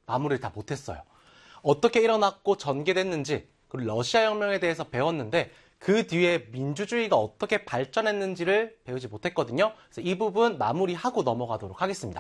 마무리를 다 못했어요. 어떻게 일어났고 전개됐는지, 그리고 러시아 혁명에 대해서 배웠는데 그 뒤에 민주주의가 어떻게 발전했는지를 배우지 못했거든요. 그래서 이 부분 마무리하고 넘어가도록 하겠습니다.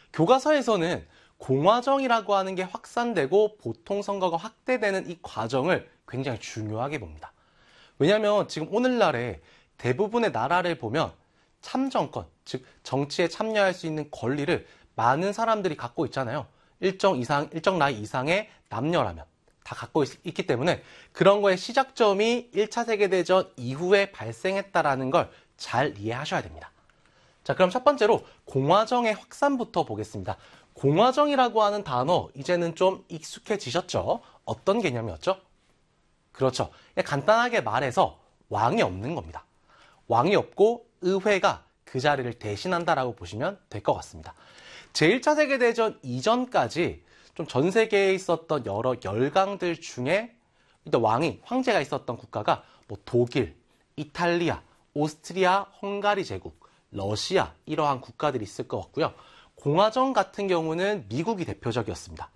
교과서에서는 공화정이라고 하는 게 확산되고 보통선거가 확대되는 이 과정을 굉장히 중요하게 봅니다. 왜냐하면 지금 오늘날에 대부분의 나라를 보면 참정권, 즉 정치에 참여할 수 있는 권리를 많은 사람들이 갖고 있잖아요. 일정 나이 이상의 남녀라면 다 갖고 있기 때문에 그런 거의 시작점이 1차 세계대전 이후에 발생했다라는 걸 잘 이해하셔야 됩니다. 자, 그럼 첫 번째로 공화정의 확산부터 보겠습니다. 공화정이라고 하는 단어 이제는 좀 익숙해지셨죠? 어떤 개념이었죠? 그렇죠. 간단하게 말해서 왕이 없는 겁니다. 왕이 없고 의회가 그 자리를 대신한다라고 보시면 될 것 같습니다. 제1차 세계대전 이전까지 좀 전 세계에 있었던 여러 열강들 중에 일단 황제가 있었던 국가가 뭐 독일, 이탈리아, 오스트리아, 헝가리 제국, 러시아 이러한 국가들이 있을 것 같고요. 공화정 같은 경우는 미국이 대표적이었습니다.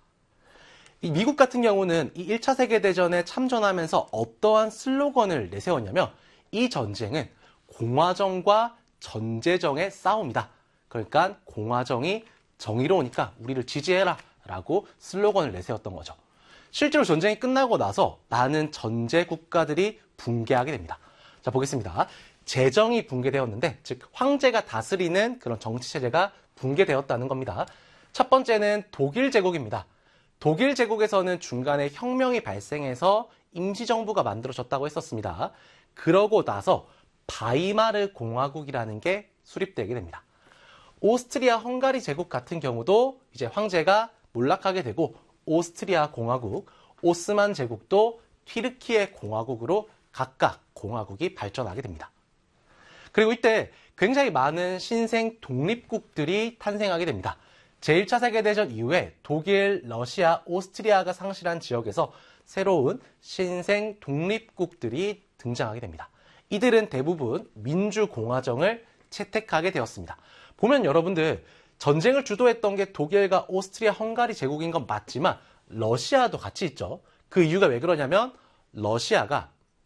이 미국 같은 경우는 이 1차 세계대전에 참전하면서 어떠한 슬로건을 내세웠냐면 이 전쟁은 공화정과 전제정의 싸움이다. 그러니까 공화정이 정의로우니까 우리를 지지해라 라고 슬로건을 내세웠던 거죠. 실제로 전쟁이 끝나고 나서 많은 전제 국가들이 붕괴하게 됩니다. 자, 보겠습니다. 제정이 붕괴되었는데, 즉 황제가 다스리는 그런 정치체제가 붕괴되었다는 겁니다. 첫 번째는 독일 제국입니다. 독일 제국에서는 중간에 혁명이 발생해서 임시정부가 만들어졌다고 했었습니다. 그러고 나서 바이마르 공화국이라는 게 수립되게 됩니다. 오스트리아 헝가리 제국 같은 경우도 이제 황제가 몰락하게 되고 오스트리아 공화국, 오스만 제국도 튀르키예 공화국으로 각각 공화국이 발전하게 됩니다. 그리고 이때 굉장히 많은 신생 독립국들이 탄생하게 됩니다. 제1차 세계대전 이후에 독일, 러시아, 오스트리아가 상실한 지역에서 새로운 신생 독립국들이 등장하게 됩니다. 이들은 대부분 민주공화정을 채택하게 되었습니다. 보면 여러분들 전쟁을 주도했던 게 독일과 오스트리아, 헝가리 제국인 건 맞지만 러시아도 같이 있죠. 그 이유가 왜 그러냐면 러시아가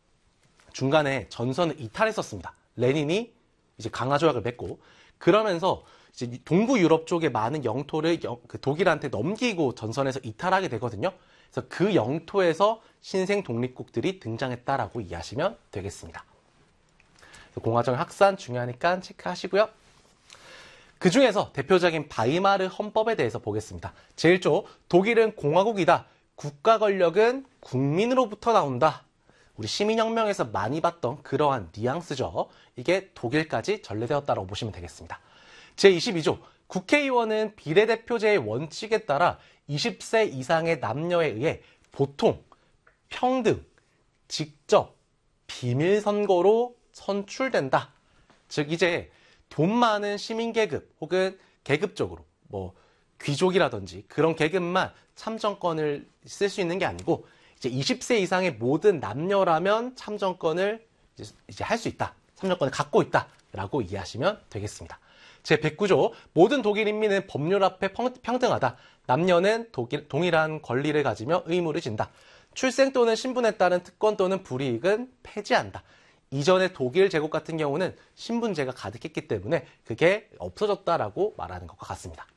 중간에 전선을 이탈했었습니다. 레닌이 이제 강화 조약을 맺고 그러면서 이제 동부 유럽 쪽의 많은 영토를 독일한테 넘기고 전선에서 이탈하게 되거든요. 그래서 그 영토에서 신생 독립국들이 등장했다라고 이해하시면 되겠습니다. 공화정 확산 중요하니까 체크하시고요. 그 중에서 대표적인 바이마르 헌법에 대해서 보겠습니다. 제1조, 독일은 공화국이다. 국가 권력은 국민으로부터 나온다. 우리 시민혁명에서 많이 봤던 그러한 뉘앙스죠. 이게 독일까지 전래되었다고 보시면 되겠습니다. 제22조, 국회의원은 비례대표제의 원칙에 따라 20세 이상의 남녀에 의해 보통, 평등, 직접, 비밀선거로 선출된다. 즉 이제 돈 많은 시민계급 혹은 계급적으로 뭐 귀족이라든지 그런 계급만 참정권을 쓸 수 있는 게 아니고 이제 20세 이상의 모든 남녀라면 참정권을 이제 할 수 있다. 참정권을 갖고 있다라고 이해하시면 되겠습니다. 제109조 모든 독일 인민은 법률 앞에 평등하다. 남녀는 동일한 권리를 가지며 의무를 진다. 출생 또는 신분에 따른 특권 또는 불이익은 폐지한다. 이전의 독일 제국 같은 경우는 신분제가 가득했기 때문에 그게 없어졌다라고 말하는 것과 같습니다.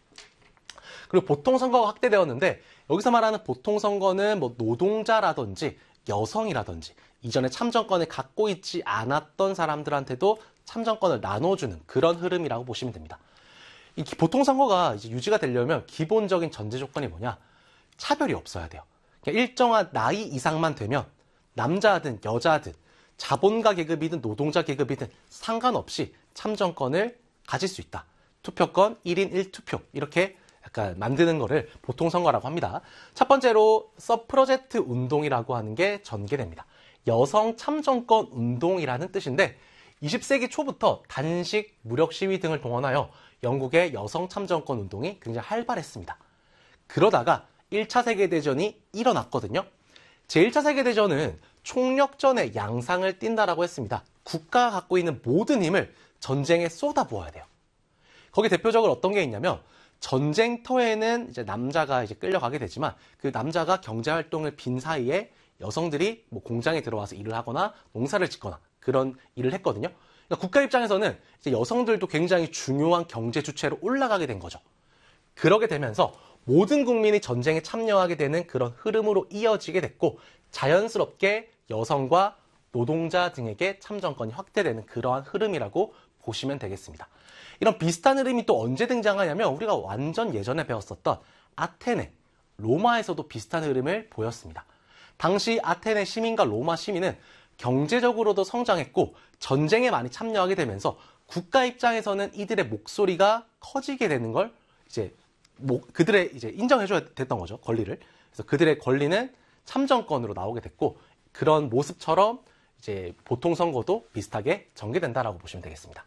그리고 보통선거가 확대되었는데 여기서 말하는 보통선거는 뭐 노동자라든지 여성이라든지 이전에 참정권을 갖고 있지 않았던 사람들한테도 참정권을 나눠주는 그런 흐름이라고 보시면 됩니다. 이 보통선거가 이제 유지가 되려면 기본적인 전제 조건이 뭐냐? 차별이 없어야 돼요. 그러니까 일정한 나이 이상만 되면 남자든 여자든 자본가 계급이든 노동자 계급이든 상관없이 참정권을 가질 수 있다. 투표권 1인 1투표 이렇게 약간 만드는 거를 보통선거라고 합니다. 첫 번째로 서프러제트 운동이라고 하는 게 전개됩니다. 여성 참정권 운동이라는 뜻인데 20세기 초부터 단식, 무력 시위 등을 동원하여 영국의 여성 참정권 운동이 굉장히 활발했습니다. 그러다가 1차 세계대전이 일어났거든요. 제1차 세계대전은 총력전의 양상을 띈다라고 했습니다. 국가가 갖고 있는 모든 힘을 전쟁에 쏟아부어야 돼요. 거기 대표적으로 어떤 게 있냐면 전쟁터에는 이제 남자가 이제 끌려가게 되지만 그 남자가 경제활동을 빈 사이에 여성들이 뭐 공장에 들어와서 일을 하거나 농사를 짓거나 그런 일을 했거든요. 그러니까 국가 입장에서는 이제 여성들도 굉장히 중요한 경제 주체로 올라가게 된 거죠. 그러게 되면서 모든 국민이 전쟁에 참여하게 되는 그런 흐름으로 이어지게 됐고 자연스럽게 여성과 노동자 등에게 참정권이 확대되는 그러한 흐름이라고 보시면 되겠습니다. 이런 비슷한 흐름이 또 언제 등장하냐면 우리가 완전 예전에 배웠었던 아테네, 로마에서도 비슷한 흐름을 보였습니다. 당시 아테네 시민과 로마 시민은 경제적으로도 성장했고 전쟁에 많이 참여하게 되면서 국가 입장에서는 이들의 목소리가 커지게 되는 걸 이제 그들의 이제 인정해줘야 됐던 거죠, 권리를. 그래서 그들의 권리는 참정권으로 나오게 됐고 그런 모습처럼 이제 보통 선거도 비슷하게 전개된다라고 보시면 되겠습니다.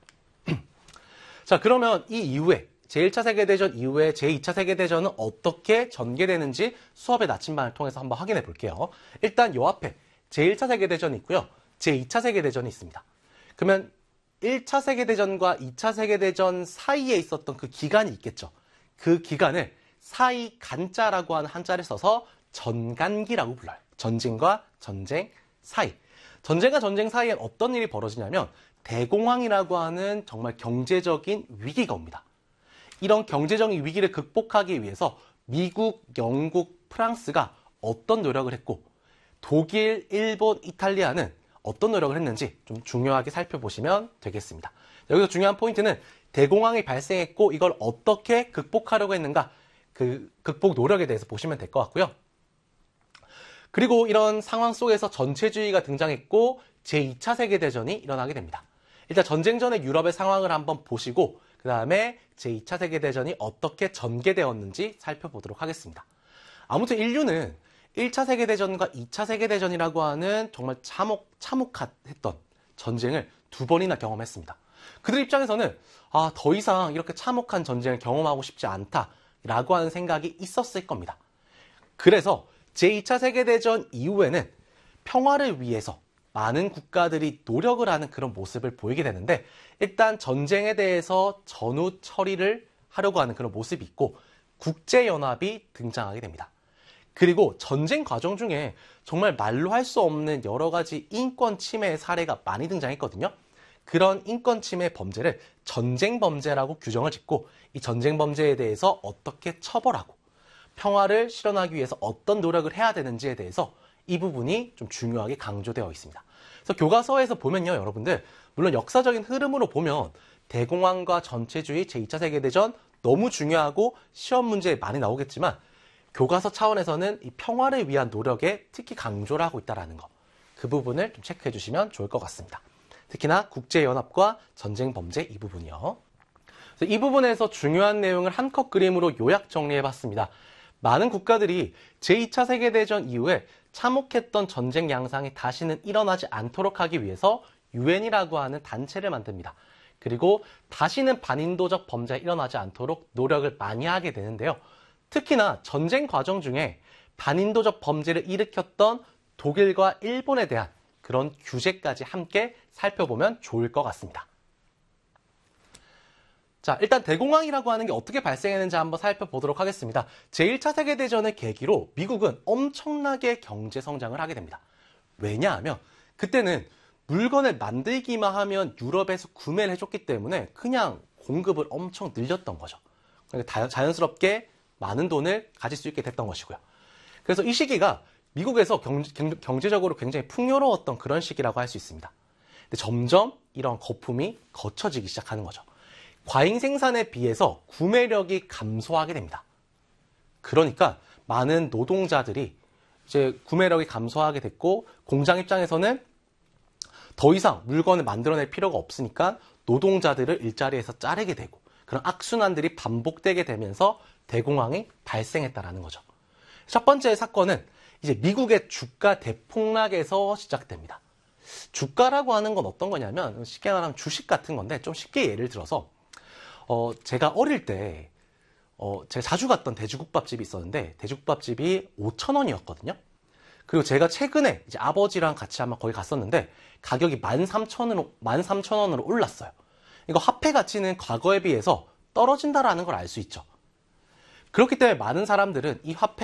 자, 그러면 이 이후에 제1차 세계대전 이후에 제2차 세계대전은 어떻게 전개되는지 수업의 나침반을 통해서 한번 확인해 볼게요. 일단 요 앞에 제1차 세계대전이 있고요. 제2차 세계대전이 있습니다. 그러면 1차 세계대전과 2차 세계대전 사이에 있었던 그 기간이 있겠죠. 그 기간을 사이 간자라고 하는 한자를 써서 전간기라고 불러요. 전쟁과 전쟁 사이. 전쟁과 전쟁 사이엔 어떤 일이 벌어지냐면 대공황이라고 하는 정말 경제적인 위기가 옵니다. 이런 경제적인 위기를 극복하기 위해서 미국, 영국, 프랑스가 어떤 노력을 했고 독일, 일본, 이탈리아는 어떤 노력을 했는지 좀 중요하게 살펴보시면 되겠습니다. 여기서 중요한 포인트는 대공황이 발생했고 이걸 어떻게 극복하려고 했는가 그 극복 노력에 대해서 보시면 될 것 같고요. 그리고 이런 상황 속에서 전체주의가 등장했고 제2차 세계대전이 일어나게 됩니다. 일단 전쟁 전의 유럽의 상황을 한번 보시고 그 다음에 제2차 세계대전이 어떻게 전개되었는지 살펴보도록 하겠습니다. 아무튼 인류는 1차 세계대전과 2차 세계대전이라고 하는 정말 참혹했던 전쟁을 2번이나 경험했습니다. 그들 입장에서는 더 이상 이렇게 참혹한 전쟁을 경험하고 싶지 않다라고 하는 생각이 있었을 겁니다. 그래서 제2차 세계대전 이후에는 평화를 위해서 많은 국가들이 노력을 하는 그런 모습을 보이게 되는데 일단 전쟁에 대해서 전후 처리를 하려고 하는 그런 모습이 있고 국제연합이 등장하게 됩니다. 그리고 전쟁 과정 중에 정말 말로 할 수 없는 여러 가지 인권 침해의 사례가 많이 등장했거든요. 그런 인권 침해 범죄를 전쟁 범죄라고 규정을 짓고 이 전쟁 범죄에 대해서 어떻게 처벌하고 평화를 실현하기 위해서 어떤 노력을 해야 되는지에 대해서 이 부분이 좀 중요하게 강조되어 있습니다. 그래서 교과서에서 보면요, 여러분들 물론 역사적인 흐름으로 보면 대공황과 전체주의, 제2차 세계대전 너무 중요하고 시험 문제에 많이 나오겠지만 교과서 차원에서는 이 평화를 위한 노력에 특히 강조를 하고 있다는 거, 그 부분을 좀 체크해 주시면 좋을 것 같습니다. 특히나 국제연합과 전쟁 범죄 이 부분이요. 그래서 이 부분에서 중요한 내용을 한 컷 그림으로 요약 정리해 봤습니다. 많은 국가들이 제2차 세계대전 이후에 참혹했던 전쟁 양상이 다시는 일어나지 않도록 하기 위해서 유엔이라고 하는 단체를 만듭니다. 그리고 다시는 반인도적 범죄가 일어나지 않도록 노력을 많이 하게 되는데요. 특히나 전쟁 과정 중에 반인도적 범죄를 일으켰던 독일과 일본에 대한 그런 규제까지 함께 살펴보면 좋을 것 같습니다. 자, 일단 대공황이라고 하는 게 어떻게 발생했는지 한번 살펴보도록 하겠습니다. 제1차 세계대전을 계기로 미국은 엄청나게 경제 성장을 하게 됩니다. 왜냐하면 그때는 물건을 만들기만 하면 유럽에서 구매를 해줬기 때문에 그냥 공급을 엄청 늘렸던 거죠. 그러니까 자연스럽게 많은 돈을 가질 수 있게 됐던 것이고요. 그래서 이 시기가 미국에서 경제적으로 굉장히 풍요로웠던 그런 시기라고 할 수 있습니다. 근데 점점 이런 거품이 거쳐지기 시작하는 거죠. 과잉 생산에 비해서 구매력이 감소하게 됩니다. 그러니까 많은 노동자들이 이제 구매력이 감소하게 됐고 공장 입장에서는 더 이상 물건을 만들어낼 필요가 없으니까 노동자들을 일자리에서 자르게 되고 그런 악순환들이 반복되게 되면서 대공황이 발생했다라는 거죠. 첫 번째 사건은 이제 미국의 주가 대폭락에서 시작됩니다. 주가라고 하는 건 어떤 거냐면 쉽게 말하면 주식 같은 건데 좀 쉽게 예를 들어서 제가 어릴 때 제가 자주 갔던 돼지국밥집이 있었는데 돼지국밥집이 5,000원이었거든요. 그리고 제가 최근에 이제 아버지랑 같이 한번 거기 갔었는데 가격이 13,000원으로 올랐어요. 이거 화폐 가치는 과거에 비해서 떨어진다라는 걸 알 수 있죠. 그렇기 때문에 많은 사람들은 이 화폐